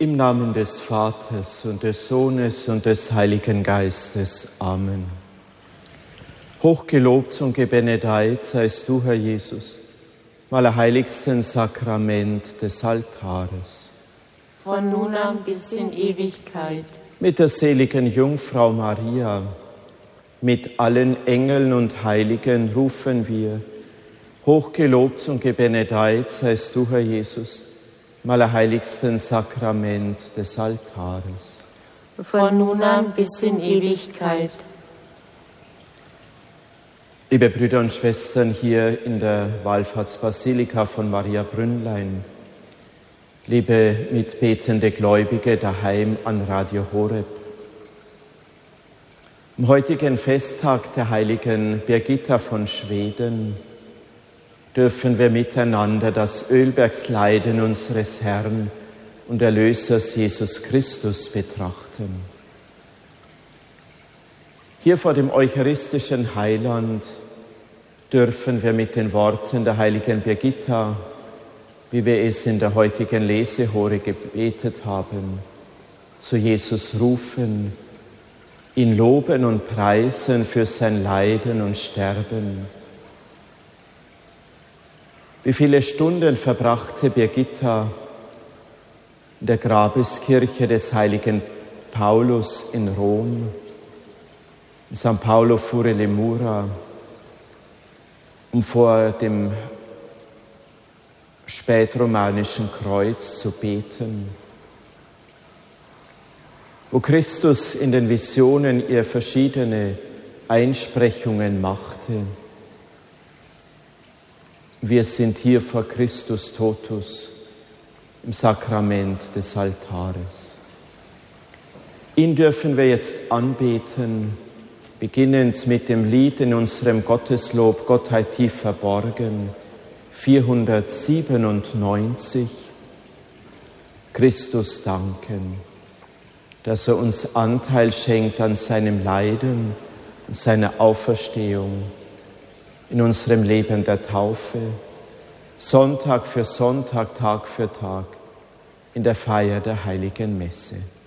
Im Namen des Vaters und des Sohnes und des Heiligen Geistes. Amen. Hochgelobt und gebenedeit seist du, Herr Jesus, im allerheiligsten Sakrament des Altares. Von nun an bis in Ewigkeit. Mit der seligen Jungfrau Maria, mit allen Engeln und Heiligen rufen wir: Hochgelobt und gebenedeit seist du, Herr Jesus, im allerheiligsten Sakrament des Altares. Von nun an bis in Ewigkeit. Liebe Brüder und Schwestern hier in der Wallfahrtsbasilika von Maria Brünnlein, liebe mitbetende Gläubige daheim an Radio Horeb, am heutigen Festtag der heiligen Birgitta von Schweden dürfen wir miteinander das Ölbergsleiden unseres Herrn und Erlösers Jesus Christus betrachten. Hier vor dem eucharistischen Heiland dürfen wir mit den Worten der heiligen Birgitta, wie wir es in der heutigen Lesehore gebetet haben, zu Jesus rufen, ihn loben und preisen für sein Leiden und Sterben. Wie viele Stunden verbrachte Birgitta in der Grabeskirche des heiligen Paulus in Rom, in San Paolo Fuori le Mura, um vor dem spätromanischen Kreuz zu beten, wo Christus in den Visionen ihr verschiedene Einsprechungen machte. Wir sind hier vor Christus Totus im Sakrament des Altares. Ihn dürfen wir jetzt anbeten, beginnend mit dem Lied in unserem Gotteslob Gottheit tief verborgen, 497, Christus danken, dass er uns Anteil schenkt an seinem Leiden und seiner Auferstehung, in unserem Leben der Taufe, Sonntag für Sonntag, Tag für Tag, in der Feier der Heiligen Messe.